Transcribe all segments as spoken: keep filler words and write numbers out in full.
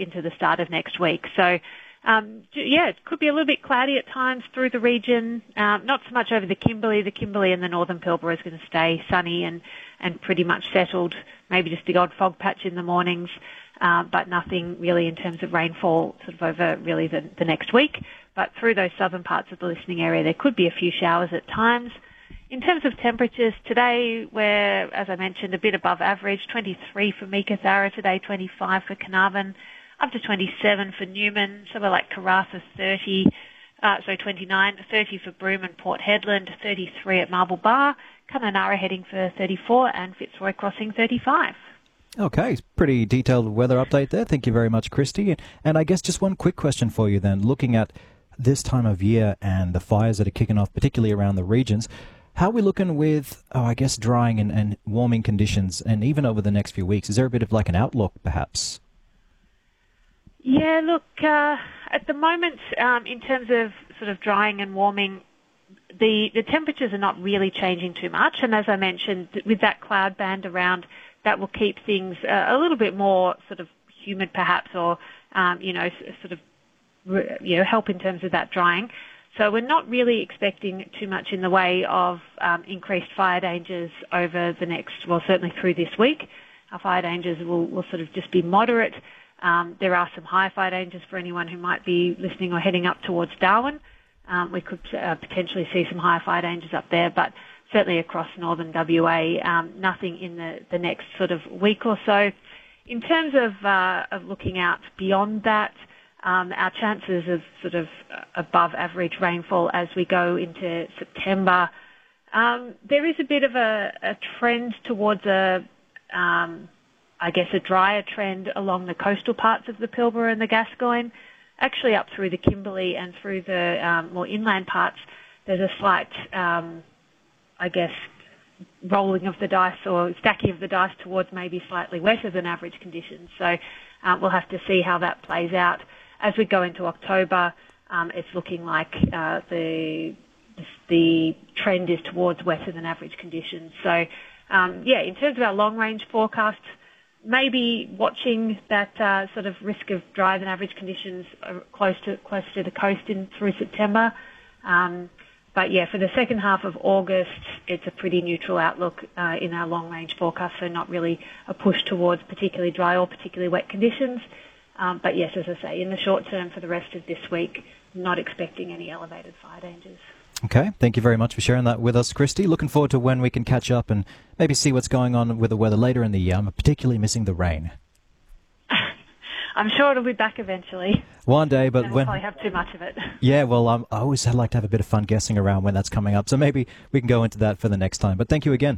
into the start of next week. So, um, yeah, it could be a little bit cloudy at times through the region, um, not so much over the Kimberley. The Kimberley and the northern Pilbara is going to stay sunny and, and pretty much settled, maybe just the odd fog patch in the mornings, uh, but nothing really in terms of rainfall sort of over really the, the next week. But through those southern parts of the listening area, there could be a few showers at times. In terms of temperatures, today we're, as I mentioned, a bit above average, twenty-three for Meekatharra today, twenty-five for Carnarvon, up to twenty-seven for Newman, somewhere like Karratha thirty, uh, so twenty-nine, thirty for Broome and Port Hedland, thirty-three at Marble Bar, Kununurra heading for thirty-four, and Fitzroy Crossing thirty-five. Okay, pretty detailed weather update there. Thank you very much, Christy. And I guess just one quick question for you then, looking at this time of year and the fires that are kicking off, particularly around the regions, how are we looking with, oh, I guess, drying and, and warming conditions, and even over the next few weeks? Is there a bit of like an outlook, perhaps? Yeah, look, uh, at the moment, um, in terms of sort of drying and warming, the, the temperatures are not really changing too much. And as I mentioned, with that cloud band around, that will keep things uh, a little bit more sort of humid, perhaps, or, um, you know, sort of, you know, help in terms of that drying. So we're not really expecting too much in the way of um, increased fire dangers over the next, well, certainly through this week. Our fire dangers will, will sort of just be moderate. Um, there are some high fire dangers for anyone who might be listening or heading up towards Darwin. Um, we could uh, potentially see some higher fire dangers up there, but certainly across northern W A, um, nothing in the, the next sort of week or so. In terms of, uh, of looking out beyond that, Um, our chances of sort of above average rainfall as we go into September, um, there is a bit of a, a trend towards a, um, I guess, a drier trend along the coastal parts of the Pilbara and the Gascoyne. Actually up through the Kimberley and through the um, more inland parts, there's a slight, um, I guess, rolling of the dice or stacking of the dice towards maybe slightly wetter than average conditions. So uh, we'll have to see how that plays out. As we go into October, um, it's looking like uh, the the trend is towards wetter than average conditions. So, um, yeah, in terms of our long-range forecasts, maybe watching that uh, sort of risk of drier than average conditions close to close to the coast in through September. Um, but yeah, for the second half of August, it's a pretty neutral outlook uh, in our long-range forecast. So not really a push towards particularly dry or particularly wet conditions. Um, but yes, as I say, in the short term for the rest of this week, not expecting any elevated fire dangers. Okay, thank you very much for sharing that with us, Christy. Looking forward to when we can catch up and maybe see what's going on with the weather later in the year. I'm particularly missing the rain. I'm sure it'll be back eventually. One day, but we'll when... probably have too much of it. Yeah, well, um, I always like to have a bit of fun guessing around when that's coming up, so maybe we can go into that for the next time. But thank you again.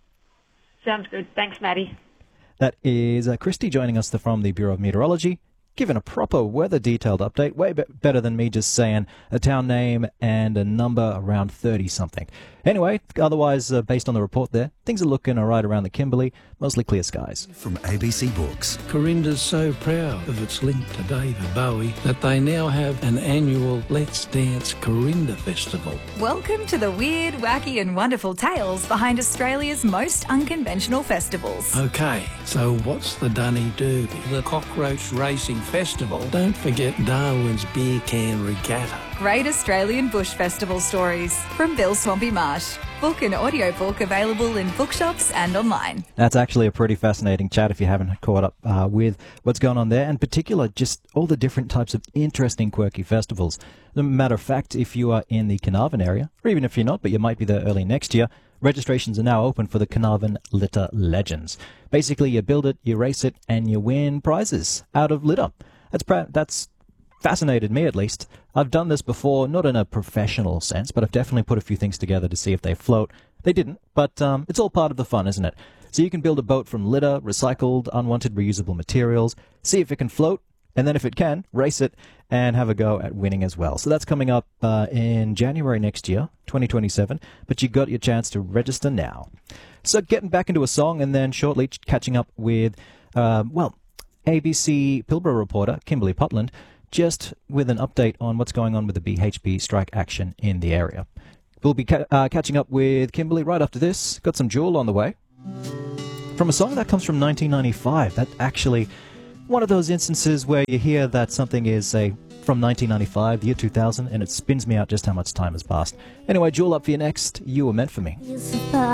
Sounds good. Thanks, Maddie. That is uh, Christy joining us from the Bureau of Meteorology, giving a proper weather-detailed update, way be- better than me just saying a town name and a number around thirty-something. Anyway, otherwise, uh, based on the report there, things are looking all right around the Kimberley, mostly clear skies. From A B C Books. Corinda's so proud of its link to David Bowie that they now have an annual Let's Dance Corinda Festival. Welcome to the weird, wacky and wonderful tales behind Australia's most unconventional festivals. Okay, so what's the Dunny do? The Cockroach Racing Festival. Don't forget Darwin's Beer Can Regatta. Great Australian Bush Festival stories from Bill Swampy Marsh. Book and audiobook available in bookshops and online. That's actually a pretty fascinating chat if you haven't caught up uh, with what's going on there. In particular, just all the different types of interesting, quirky festivals. As a matter of fact, if you are in the Carnarvon area, or even if you're not, but you might be there early next year, registrations are now open for the Carnarvon Litter Legends. Basically, you build it, you race it, and you win prizes out of litter. That's pra- that's fascinated me, at least. I've done this before, not in a professional sense, but I've definitely put a few things together to see if they float. They didn't, but um, it's all part of the fun, isn't it? So you can build a boat from litter, recycled, unwanted, reusable materials, see if it can float, and then if it can, race it and have a go at winning as well. So that's coming up uh, in January next year, twenty twenty-seven, but you got your chance to register now. So getting back into a song and then shortly catching up with, uh, well, A B C Pilbara reporter Kimberly Putland, just with an update on what's going on with the B H P strike action in the area. We'll be ca- uh, catching up with Kimberly right after this. Got some Jewel on the way. From a song that comes from nineteen ninety-five. That actually one of those instances where you hear that something is, say, from nineteen ninety-five, the year two thousand, and it spins me out just how much time has passed. Anyway, Jewel, up for you next. You Were Meant For Me.